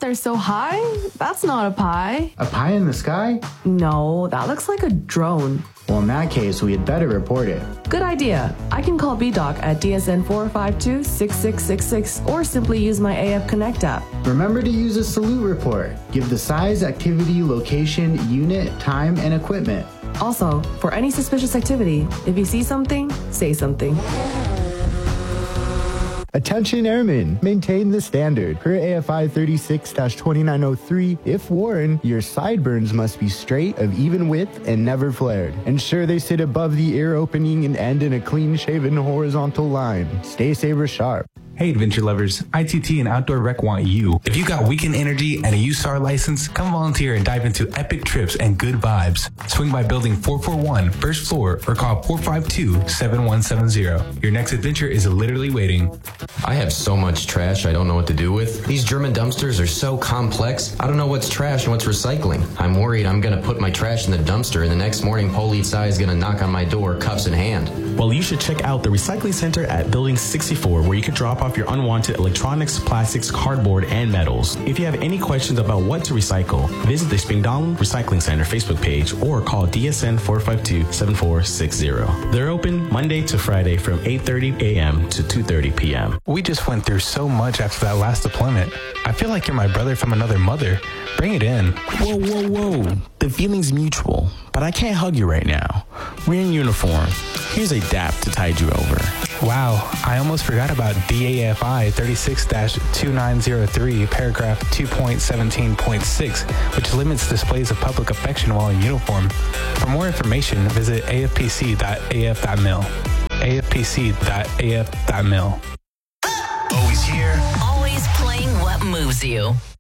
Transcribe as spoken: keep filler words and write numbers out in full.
there so high? That's not a pie. A pie in the sky? No, that looks like a drone. Well, in that case, we had better report it. Good idea. I can call B D O C at D S N four five two, six six six six or simply use my A F Connect app. Remember to use a salute report. Give the size, activity, location, unit, time, and equipment. Also, for any suspicious activity, if you see something, say something. Attention airmen, maintain the standard. Per A F I thirty-six dash twenty-nine oh three, if worn, your sideburns must be straight, of even width, and never flared. Ensure they sit above the ear opening and end in a clean-shaven horizontal line. Stay saber sharp. Hey adventure lovers, I T T and Outdoor Rec want you. If you got weekend energy and a U S A R license, come volunteer and dive into epic trips and good vibes. Swing by building four forty-one, first floor, or call four five two, seven one seven zero. Your next adventure is literally waiting. I have so much trash I don't know what to do with. These German dumpsters are so complex, I don't know what's trash and what's recycling. I'm worried I'm gonna put my trash in the dumpster and the next morning Police I is gonna knock on my door, cuffs in hand. Well, you should check out the Recycling Center at Building sixty-four, where you can drop off your unwanted electronics, plastics, cardboard, and metals. If you have any questions about what to recycle, visit the Spingdong Recycling Center Facebook page or call D S N four five two, seven four six zero. They're open Monday to Friday from eight thirty a.m. to two thirty p.m. We just went through so much after that last deployment. I feel like you're my brother from another mother. Bring it in. Whoa, whoa, whoa. The feeling's mutual, but I can't hug you right now. We're in uniform. Here's a dap to tide you over. Wow, I almost forgot about D A F I thirty-six dash twenty-nine oh three, paragraph two point seventeen point six, which limits displays of public affection while in uniform. For more information, visit A F P C dot A F dot mil. A F P C dot A F dot mil. Always here. Always playing what moves you.